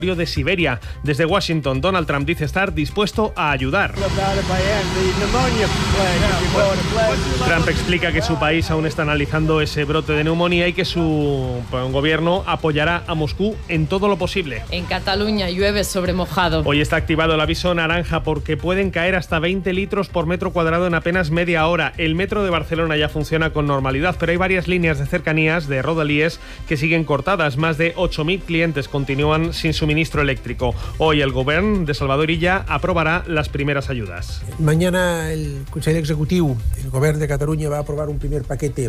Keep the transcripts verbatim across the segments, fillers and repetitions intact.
de Siberia. Desde Washington, Donald Trump dice estar dispuesto a ayudar. Trump explica que su país aún está analizando ese brote de neumonía y que su gobierno apoyará a Moscú en todo lo posible. En Cataluña llueve sobre mojado. Hoy está activado el aviso naranja porque pueden caer hasta veinte litros por metro cuadrado en apenas media hora. El metro de Barcelona ya funciona con normalidad, pero hay varias líneas de cercanías de Rodalies que siguen cortadas. Más de ocho mil clientes continúan sin suministro ministro eléctrico. Hoy el gobierno de Salvador Illa aprobará las primeras ayudas. Mañana el Consell Executiu, el gobierno de Cataluña, va a aprobar un primer paquete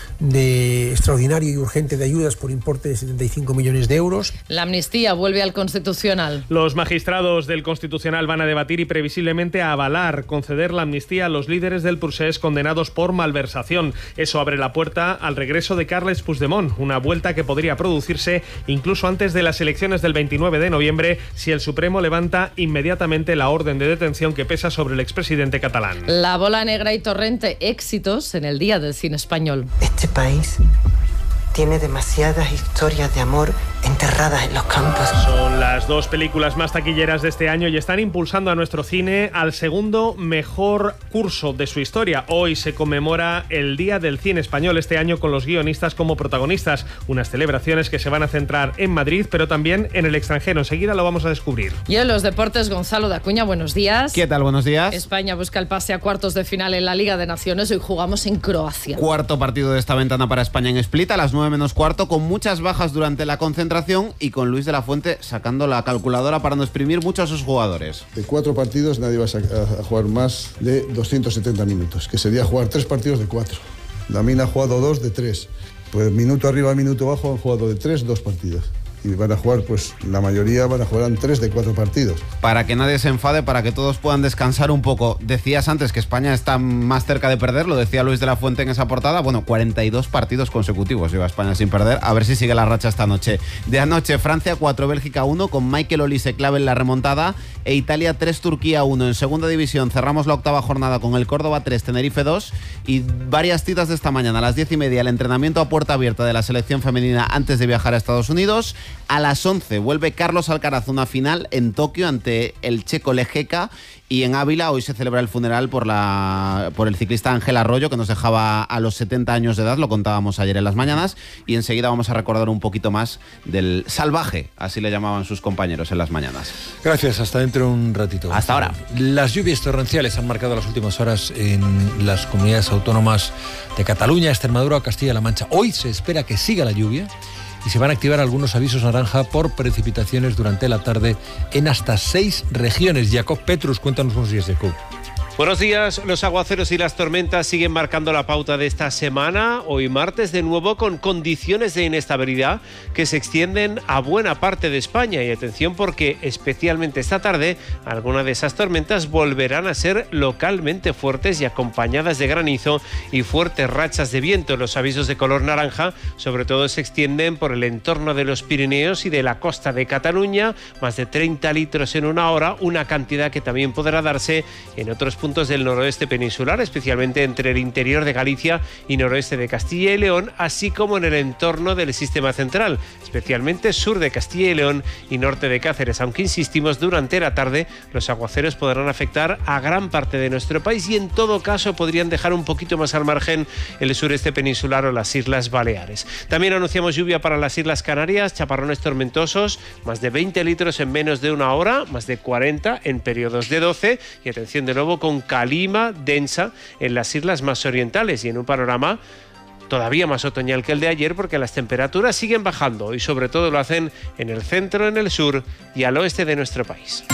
de extraordinario y urgente de ayudas por importe de setenta y cinco millones de euros. La amnistía vuelve al Constitucional. Los magistrados del Constitucional van a debatir y previsiblemente a avalar conceder la amnistía a los líderes del procés condenados por malversación. Eso abre la puerta al regreso de Carles Puigdemont, una vuelta que podría producirse incluso antes de las elecciones del veintinueve de noviembre si el Supremo levanta inmediatamente la orden de detención que pesa sobre el expresidente catalán. La Bola Negra y Torrente, éxitos en el Día del Cine Español. Este país tiene demasiadas historias de amor enterradas en los campos. Son las dos películas más taquilleras de este año y están impulsando a nuestro cine al segundo mejor curso de su historia. Hoy se conmemora el Día del Cine Español, este año con los guionistas como protagonistas. Unas celebraciones que se van a centrar en Madrid, pero también en el extranjero. Enseguida lo vamos a descubrir. Y en los deportes, Gonzalo de Acuña, buenos días. ¿Qué tal? Buenos días. España busca el pase a cuartos de final en la Liga de Naciones. Hoy jugamos en Croacia. Cuarto partido de esta ventana para España en Split, a las nueve menos cuarto, con muchas bajas durante la concentración y con Luis de la Fuente sacando la calculadora para no exprimir mucho a sus jugadores. De cuatro partidos nadie va a jugar más de doscientos setenta minutos, que sería jugar tres partidos de cuatro. Lamine ha jugado dos de tres. Pues minuto arriba, minuto abajo han jugado de tres, dos partidos. Y van a jugar, pues la mayoría van a jugar en tres de cuatro partidos. Para que nadie se enfade, para que todos puedan descansar un poco. Decías antes que España está más cerca de perder, lo decía Luis de la Fuente en esa portada. Bueno, cuarenta y dos partidos consecutivos lleva España sin perder. A ver si sigue la racha esta noche. De anoche, Francia cuatro, Bélgica uno, con Michael Olise clave en la remontada. E Italia tres, Turquía uno. En segunda división cerramos la octava jornada con el Córdoba tres, Tenerife dos. Y varias citas de esta mañana. A las diez y media, el entrenamiento a puerta abierta de la selección femenina antes de viajar a Estados Unidos. A las once vuelve Carlos Alcaraz, una final en Tokio ante el checo Lejeka. Y en Ávila hoy se celebra el funeral por, la, por el ciclista Ángel Arroyo, que nos dejaba a los setenta años de edad, lo contábamos ayer en las mañanas. Y enseguida vamos a recordar un poquito más del salvaje, así le llamaban sus compañeros en las mañanas. Gracias, hasta dentro de un ratito. Hasta ahora. Las lluvias torrenciales han marcado las últimas horas en las comunidades autónomas de Cataluña, Extremadura o Castilla-La Mancha. Hoy se espera que siga la lluvia y se van a activar algunos avisos naranja por precipitaciones durante la tarde en hasta seis regiones. Jacob Petrus, cuéntanos unos días, Jacob. Buenos días. Los aguaceros y las tormentas siguen marcando la pauta de esta semana. Hoy martes de nuevo con condiciones de inestabilidad que se extienden a buena parte de España. Y atención porque especialmente esta tarde algunas de esas tormentas volverán a ser localmente fuertes y acompañadas de granizo y fuertes rachas de viento. Los avisos de color naranja sobre todo se extienden por el entorno de los Pirineos y de la costa de Cataluña. Más de treinta litros en una hora, una cantidad que también podrá darse en otros puntos del noroeste peninsular, especialmente entre el interior de Galicia y noroeste de Castilla y León, así como en el entorno del sistema central, especialmente sur de Castilla y León y norte de Cáceres, aunque insistimos, durante la tarde los aguaceros podrán afectar a gran parte de nuestro país y en todo caso podrían dejar un poquito más al margen el sureste peninsular o las Islas Baleares. También anunciamos lluvia para las Islas Canarias, chaparrones tormentosos, más de veinte litros en menos de una hora, más de cuarenta en periodos de doce y atención de nuevo con calima densa en las islas más orientales y en un panorama todavía más otoñal que el de ayer porque las temperaturas siguen bajando y sobre todo lo hacen en el centro, en el sur y al oeste de nuestro país.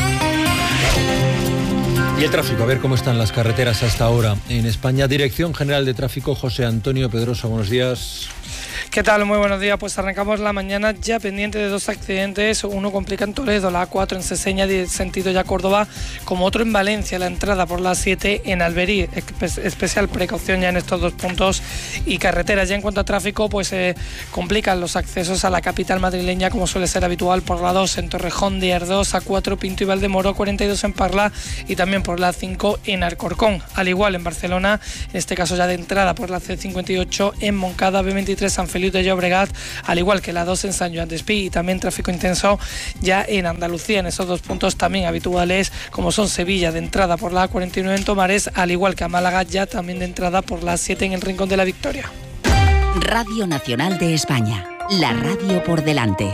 Y el tráfico, a ver cómo están las carreteras hasta ahora en España. Dirección General de Tráfico, José Antonio Pedrosa, buenos días. ¿Qué tal? Muy buenos días. Pues arrancamos la mañana ya pendiente de dos accidentes. Uno complica en Toledo, la A cuatro en Seseña, sentido ya Córdoba, como otro en Valencia, la entrada por la siete en Alberí. Especial precaución ya en estos dos puntos y carreteras. Ya en cuanto a tráfico, pues se eh, complican los accesos a la capital madrileña, como suele ser habitual, por la dos en Torrejón de Ardós, A cuatro Pinto y Valdemoro, cuarenta y dos en Parla y también por la cinco en Alcorcón. Al igual en Barcelona, en este caso ya de entrada por la C cincuenta y ocho en Moncada, B veintitrés San Felipe Feliu de Llobregat, al igual que la dos en San Joan Despí, y también tráfico intenso ya en Andalucía, en esos dos puntos también habituales, como son Sevilla de entrada por la A cuarenta y nueve en Tomares, al igual que a Málaga ya también de entrada por la A siete en el Rincón de la Victoria. Radio Nacional de España, la radio por delante.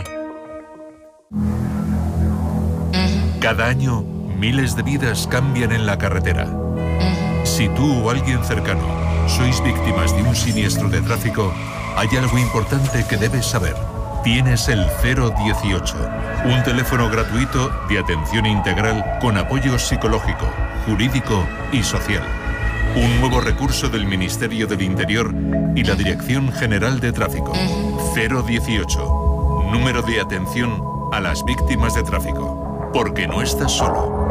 Cada año, miles de vidas cambian en la carretera. Si tú o alguien cercano sois víctimas de un siniestro de tráfico, hay algo importante que debes saber. Tienes el cero dieciocho, un teléfono gratuito de atención integral con apoyo psicológico, jurídico y social. Un nuevo recurso del Ministerio del Interior y la Dirección General de Tráfico. cero dieciocho, número de atención a las víctimas de tráfico. Porque no estás solo.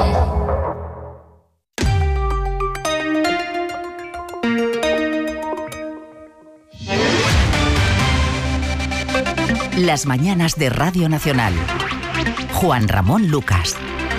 Las mañanas de Radio Nacional. Juan Ramón Lucas.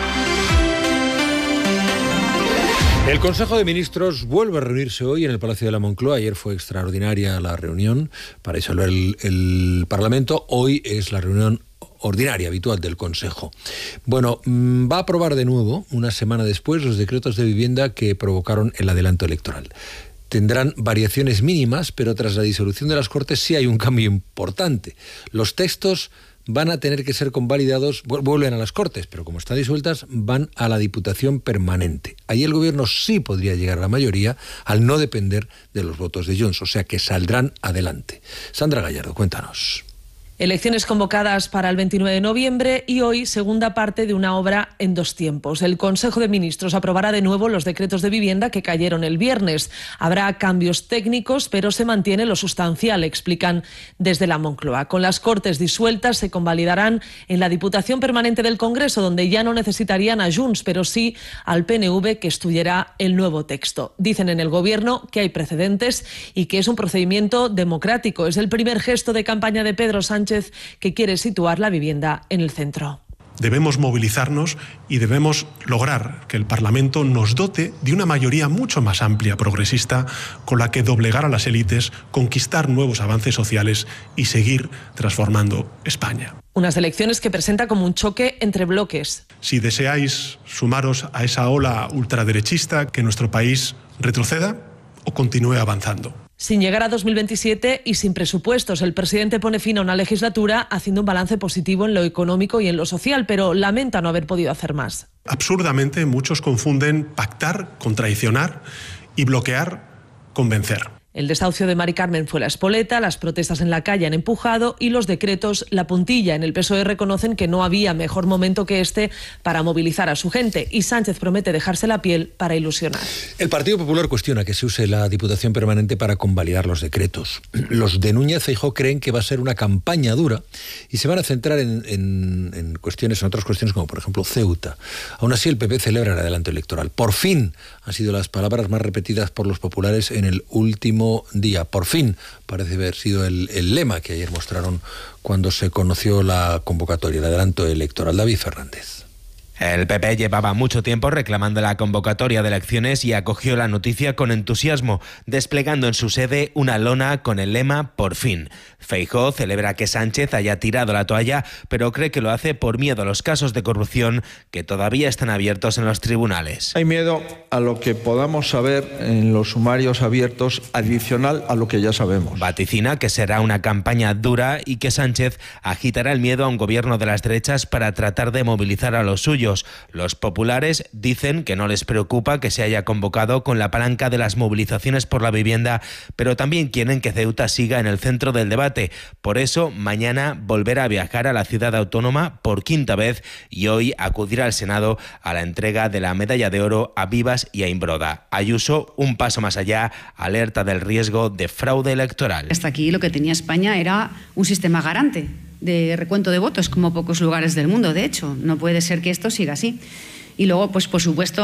El Consejo de Ministros vuelve a reunirse hoy en el Palacio de la Moncloa. Ayer fue extraordinaria la reunión para disolver el, el Parlamento. Hoy es la reunión ordinaria, habitual del Consejo. Bueno, va a aprobar de nuevo, una semana después, los decretos de vivienda que provocaron el adelanto electoral. Tendrán variaciones mínimas, pero tras la disolución de las Cortes sí hay un cambio importante. Los textos van a tener que ser convalidados, vuelven a las Cortes, pero como están disueltas, van a la Diputación Permanente. Ahí el Gobierno sí podría llegar a la mayoría al no depender de los votos de Junts, o sea que saldrán adelante. Sandra Gallardo, cuéntanos. Elecciones convocadas para el veintinueve de noviembre y hoy segunda parte de una obra en dos tiempos. El Consejo de Ministros aprobará de nuevo los decretos de vivienda que cayeron el viernes. Habrá cambios técnicos, pero se mantiene lo sustancial, explican desde la Moncloa. Con las Cortes disueltas se convalidarán en la Diputación Permanente del Congreso, donde ya no necesitarían a Junts, pero sí al P N V, que estudiará el nuevo texto. Dicen en el Gobierno que hay precedentes y que es un procedimiento democrático. Es el primer gesto de campaña de Pedro Sánchez, que quiere situar la vivienda en el centro. Debemos movilizarnos y debemos lograr que el Parlamento nos dote de una mayoría mucho más amplia, progresista, con la que doblegar a las élites, conquistar nuevos avances sociales y seguir transformando España. Unas elecciones que presenta como un choque entre bloques. Si deseáis sumaros a esa ola ultraderechista, que nuestro país retroceda o continúe avanzando. Sin llegar a dos mil veintisiete y sin presupuestos, el presidente pone fin a una legislatura haciendo un balance positivo en lo económico y en lo social, pero lamenta no haber podido hacer más. Absurdamente, muchos confunden pactar con traicionar y bloquear con vencer. El desahucio de Mari Carmen fue la espoleta, las protestas en la calle han empujado y los decretos la puntilla. En el P S O E reconocen que no había mejor momento que este para movilizar a su gente y Sánchez promete dejarse la piel para ilusionar. El Partido Popular cuestiona que se use la Diputación Permanente para convalidar los decretos. Los de Núñez Feijóo creen que va a ser una campaña dura y se van a centrar en, en, en cuestiones, en otras cuestiones como por ejemplo Ceuta. Aún así el P P celebra el adelanto electoral. Por fin han sido las palabras más repetidas por los populares en el último día. Por fin parece haber sido el, el lema que ayer mostraron cuando se conoció la convocatoria, el adelanto electoral. David Fernández. El P P llevaba mucho tiempo reclamando la convocatoria de elecciones y acogió la noticia con entusiasmo, desplegando en su sede una lona con el lema «Por fin». Feijóo celebra que Sánchez haya tirado la toalla, pero cree que lo hace por miedo a los casos de corrupción que todavía están abiertos en los tribunales. Hay miedo a lo que podamos saber en los sumarios abiertos, adicional a lo que ya sabemos. Vaticina que será una campaña dura y que Sánchez agitará el miedo a un gobierno de las derechas para tratar de movilizar a los suyos. Los populares dicen que no les preocupa que se haya convocado con la palanca de las movilizaciones por la vivienda, pero también quieren que Ceuta siga en el centro del debate. Por eso, mañana volverá a viajar a la ciudad autónoma por quinta vez y hoy acudirá al Senado a la entrega de la medalla de oro a Vivas y a Imbroda. Ayuso, un paso más allá, alerta del riesgo de fraude electoral. Hasta aquí lo que tenía España era un sistema garante de recuento de votos, como pocos lugares del mundo, de hecho. No puede ser que esto siga así. Y luego, pues por supuesto,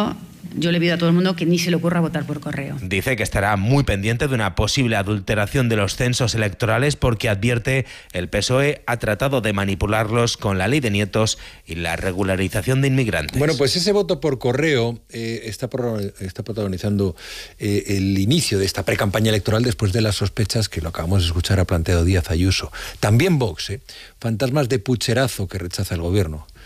yo le pido a todo el mundo que ni se le ocurra votar por correo. Dice que estará muy pendiente de una posible adulteración de los censos electorales porque advierte el P S O E ha tratado de manipularlos con la ley de nietos y la regularización de inmigrantes. Bueno, pues ese voto por correo eh, está, pro, está protagonizando eh, el inicio de esta precampaña electoral después de las sospechas que lo acabamos de escuchar ha planteado Díaz Ayuso. También Vox, eh, fantasmas de pucherazo que rechaza el gobierno.